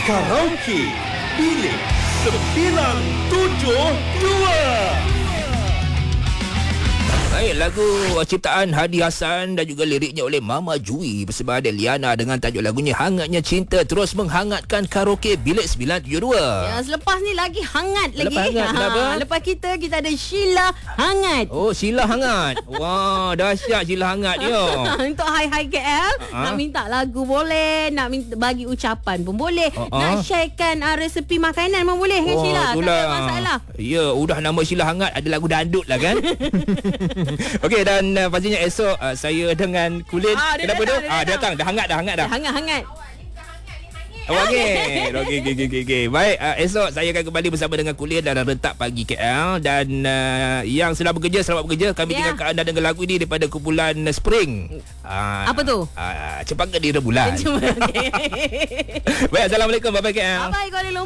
Karaoke Bilik 972. Baik, lagu ciptaan Hadi Hasan dan juga liriknya oleh Mama Jui bersama Deliana dengan tajuk lagunya Hangatnya Cinta terus menghangatkan karaoke Bilik 972. Ya, selepas ni lagi hangat lagi. Lepas hangat, kenapa? Lepas kita ada Sheila Hangat. Oh, Sheila Hangat. Wah, dahsyat Sheila Hangat ni. Untuk Hai KL, nak minta lagu boleh, nak minta bagi ucapan pun boleh, nak sharekan resepi makanan pun boleh kan Sheila? Tak ada masalah. Ya, udah nama Sheila Hangat, ada lagu dandut lah kan. Okey, dan pastinya esok saya dengan Kulin kenapa tu? Dia datang dah hangat dah. Hangat. Okey. Baik, esok saya akan kembali bersama dengan Kulin dalam Rentak Pagi KL. Dan yang sedang bekerja, selamat bekerja. Kami tinggalkan anda dengan lagu ini daripada kumpulan Spring. Apa tu? Cepat ke di rembulan. Baik, Assalamualaikum. Bye-bye KL. Bye-bye Kuala Lumpur.